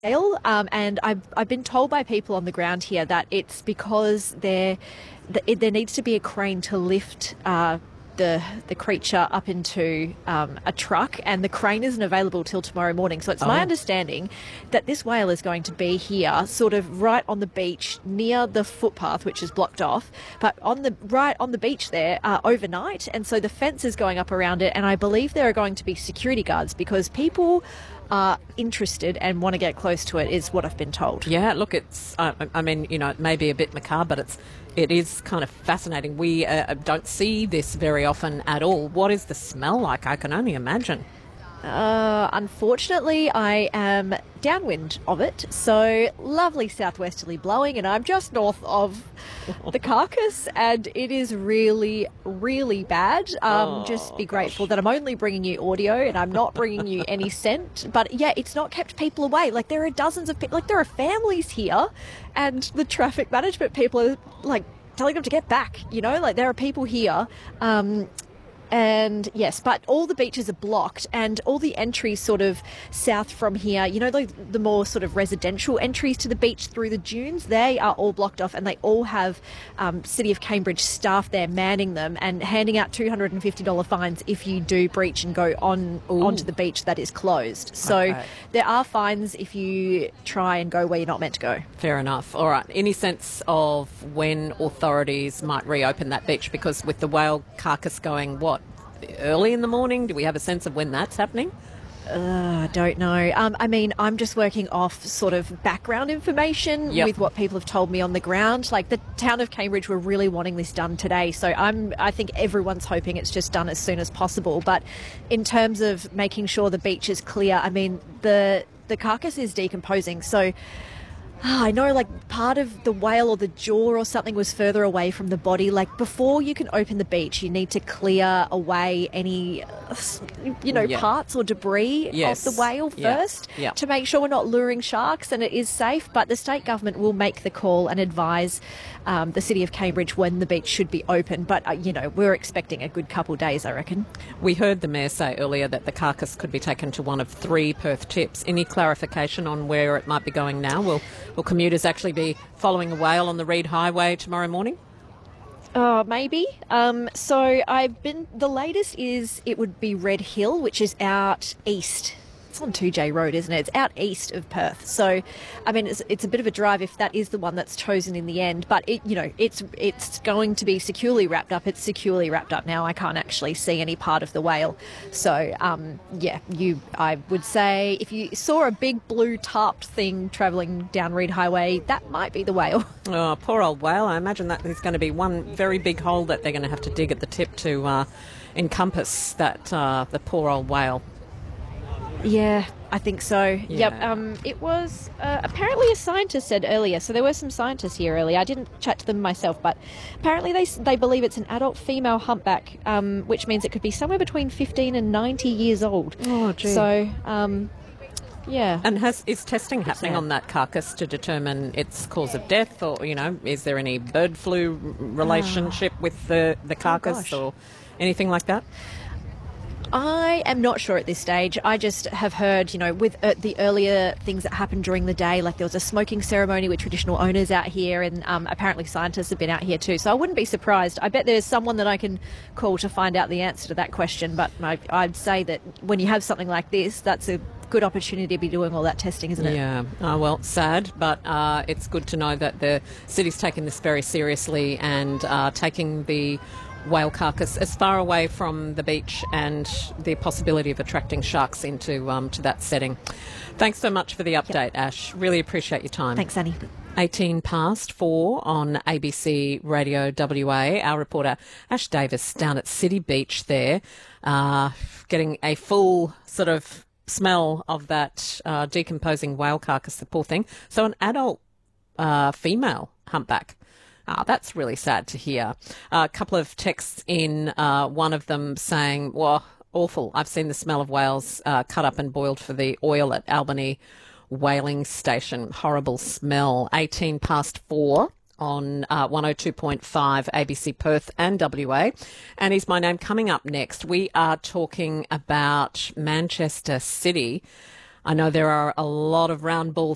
And I've been told by people on the ground here that it's because there needs to be a crane to lift the creature up into a truck, and the crane isn't available till tomorrow morning. So it's my understanding that this whale is going to be here, sort of right on the beach near the footpath, which is blocked off, but right on the beach there overnight. And so the fence is going up around it, and I believe there are going to be security guards because people are interested and want to get close to it, is what I've been told. Yeah, look, it's, I mean, you know, it may be a bit macabre, but it is kind of fascinating. We don't see this very often at all. What is the smell like? I can only imagine. Unfortunately, I am downwind of it, so lovely southwesterly blowing, and I'm just north of the carcass, and it is really, really bad. Just be grateful that I'm only bringing you audio and I'm not bringing you any scent. But yeah, it's not kept people away. Like, there are dozens of people, like there are families here, and the traffic management people are like telling them to get back, you know, like there are people here. And yes, but all the beaches are blocked, and all the entries sort of south from here, you know, the more sort of residential entries to the beach through the dunes, they are all blocked off, and they all have City of Cambridge staff there manning them and handing out $250 fines if you do breach and go onto the beach that is closed. So there are fines if you try and go where you're not meant to go. Fair enough. All right. Any sense of when authorities might reopen that beach? Because with the whale carcass going, what, early in the morning? Do we have a sense of when that's happening? I don't know. I mean, I'm just working off sort of background information with what people have told me on the ground. Like, the town of Cambridge were really wanting this done today, so I think everyone's hoping it's just done as soon as possible. But in terms of making sure the beach is clear, I mean, the carcass is decomposing, so I know, like, part of the whale or the jaw or something was further away from the body. Like, before you can open the beach, you need to clear away any, parts or debris of the whale first to make sure we're not luring sharks and it is safe. But the state government will make the call and advise the City of Cambridge when the beach should be open. But, we're expecting a good couple days, I reckon. We heard the Mayor say earlier that the carcass could be taken to one of 3 Perth tips. Any clarification on where it might be going now? Will commuters actually be following a whale on the Reid Highway tomorrow morning? Maybe. So the latest is it would be Red Hill, which is out east. It's on 2J Road, isn't it? It's out east of Perth. So, I mean, it's a bit of a drive if that is the one that's chosen in the end. But it's going to be securely wrapped up. It's securely wrapped up now. I can't actually see any part of the whale. So, I would say if you saw a big blue tarped thing travelling down Reid Highway, that might be the whale. Oh, poor old whale. I imagine that there's going to be one very big hole that they're going to have to dig at the tip to encompass that the poor old whale. Yeah, I think so. Yeah. Yep. It was apparently a scientist said earlier. So there were some scientists here earlier. I didn't chat to them myself, but apparently they believe it's an adult female humpback, which means it could be somewhere between 15 and 90 years old. Oh, gee. So, yeah. And is testing happening on that carcass to determine its cause of death, or is there any bird flu relationship with the carcass or anything like that? I am not sure at this stage. I just have heard, with the earlier things that happened during the day, like there was a smoking ceremony with traditional owners out here, and apparently scientists have been out here too. So I wouldn't be surprised. I bet there's someone that I can call to find out the answer to that question. But I'd say that when you have something like this, that's a good opportunity to be doing all that testing, isn't it? Yeah. Well, sad, but it's good to know that the city's taking this very seriously and taking the whale carcass as far away from the beach and the possibility of attracting sharks into to that setting. Thanks so much for the update, Ash. Really appreciate your time. Thanks, Annie. 18 past 4 on ABC Radio WA. Our reporter Ash Davis down at City Beach there, getting a full sort of smell of that decomposing whale carcass, the poor thing. So an adult female humpback. That's really sad to hear. A couple of texts in, one of them saying, well, awful. I've seen the smell of whales cut up and boiled for the oil at Albany whaling station. Horrible smell. 18 past 4 on 102.5 ABC Perth and WA. And is my name. Coming up next, we are talking about Manchester City. I know there are a lot of round ball